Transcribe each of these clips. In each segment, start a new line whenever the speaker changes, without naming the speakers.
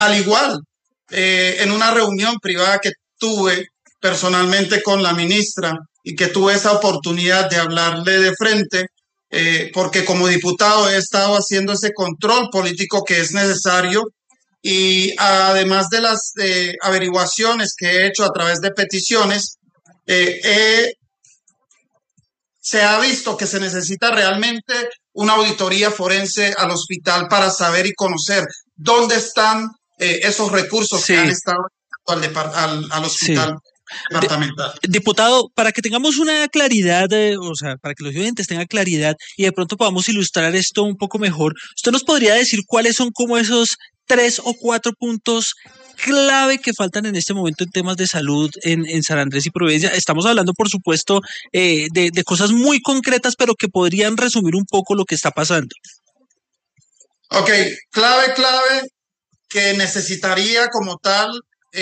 Al igual, en una reunión privada que tuve personalmente con la ministra y que tuve esa oportunidad de hablarle de frente, porque como diputado he estado haciendo ese control político que es necesario y además de las averiguaciones que he hecho a través de peticiones, se ha visto que se necesita realmente una auditoría forense al hospital para saber y conocer dónde están esos recursos que han estado al hospital departamental.
Diputado, para que tengamos una claridad, o sea, para que los oyentes tengan claridad y de pronto podamos ilustrar esto un poco mejor, ¿usted nos podría decir cuáles son como esos 3 o 4 puntos clave que faltan en este momento en temas de salud en San Andrés y Providencia? Estamos hablando, por supuesto, de cosas muy concretas, pero que podrían resumir un poco lo que está pasando.
Ok, clave que necesitaría como tal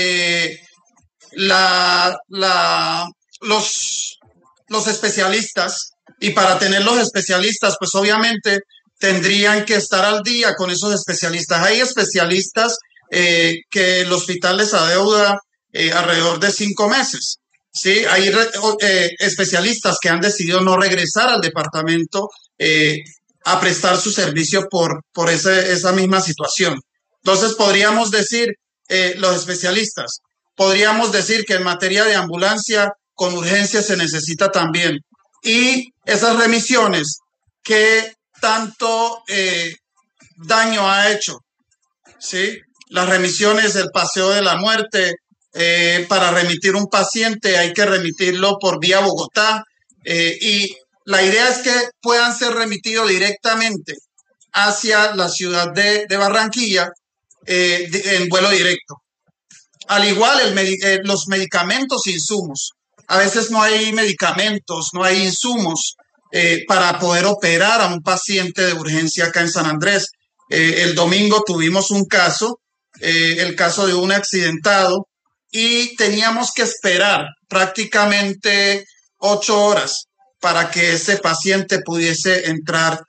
los especialistas, y para tener los especialistas, pues obviamente tendrían que estar al día con esos especialistas. Hay especialistas que el hospital les adeuda alrededor de 5 meses. Sí, hay especialistas que han decidido no regresar al departamento a prestar su servicio por esa misma situación. Entonces podríamos decir, los especialistas, podríamos decir que en materia de ambulancia con urgencia se necesita también. Y esas remisiones que tanto daño ha hecho, ¿sí? Las remisiones del paseo de la muerte, para remitir un paciente hay que remitirlo por vía Bogotá, y la idea es que puedan ser remitidos directamente hacia la ciudad de Barranquilla en vuelo directo. Al igual, los medicamentos e insumos. A veces no hay medicamentos, no hay insumos para poder operar a un paciente de urgencia acá en San Andrés. El domingo tuvimos un caso, el caso de un accidentado, y teníamos que esperar prácticamente 8 horas para que ese paciente pudiese entrar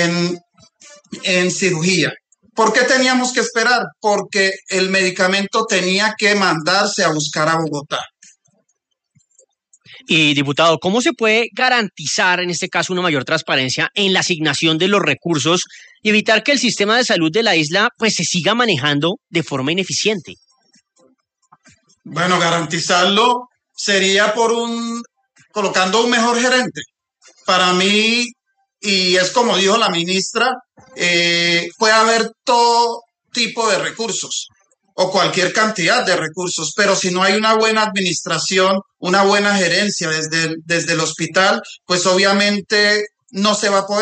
en cirugía. ¿Por qué teníamos que esperar? Porque el medicamento tenía que mandarse a buscar a Bogotá.
Y diputado, ¿cómo se puede garantizar en este caso una mayor transparencia en la asignación de los recursos y evitar que el sistema de salud de la isla pues se siga manejando de forma ineficiente?
Bueno, garantizarlo sería colocando un mejor gerente. Para mí, y es como dijo la ministra, puede haber todo tipo de recursos o cualquier cantidad de recursos, pero si no hay una buena administración, una buena gerencia desde el hospital, pues obviamente no se va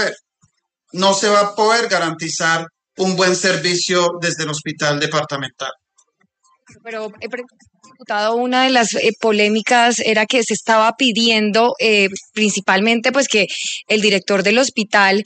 a poder garantizar un buen servicio desde el hospital departamental.
Pero, diputado, una de las polémicas era que se estaba pidiendo principalmente pues que el director del hospital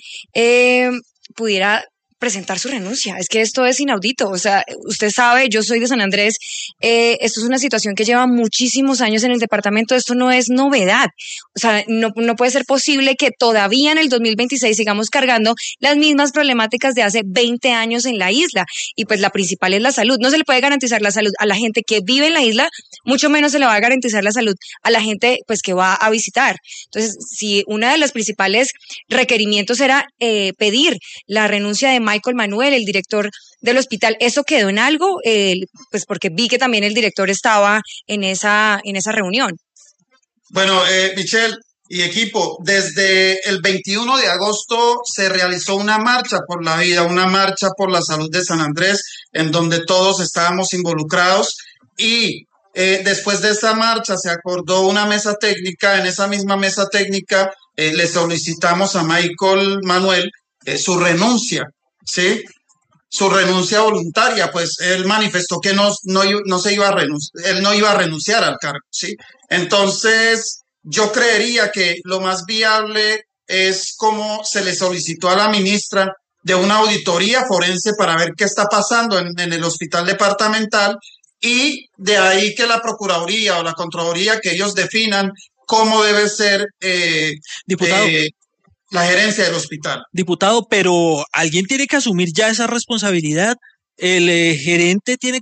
pudiera presentar su renuncia. Es que esto es inaudito. O sea, usted sabe, yo soy de San Andrés, esto es una situación que lleva muchísimos años en el departamento, esto no es novedad. O sea, no puede ser posible que todavía en el 2026 sigamos cargando las mismas problemáticas de hace 20 años en la isla. Y pues la principal es la salud. No se le puede garantizar la salud a la gente que vive en la isla, mucho menos se le va a garantizar la salud a la gente pues que va a visitar. Entonces, si una de los principales requerimientos era pedir la renuncia de Michael Manuel, el director del hospital, ¿eso quedó en algo? Pues porque vi que también el director estaba en esa reunión.
Bueno, Michelle y equipo, desde el 21 de agosto se realizó una marcha por la vida, una marcha por la salud de San Andrés, en donde todos estábamos involucrados, y después de esa marcha se acordó una mesa técnica. En esa misma mesa técnica le solicitamos a Michael Manuel su renuncia, ¿sí? Su renuncia voluntaria, pues él manifestó que no se iba a renunciar, él no iba a renunciar al cargo, ¿sí? Entonces, yo creería que lo más viable es, como se le solicitó a la ministra, de una auditoría forense para ver qué está pasando en el hospital departamental, y de ahí que la Procuraduría o la Contraloría, que ellos definan cómo debe ser
diputado,
la gerencia del hospital.
Diputado, pero alguien tiene que asumir ya esa responsabilidad. El gerente tiene